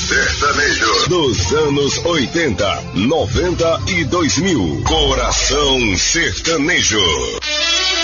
sertanejo dos anos 80, 90 e 2000. Coração Sertanejo.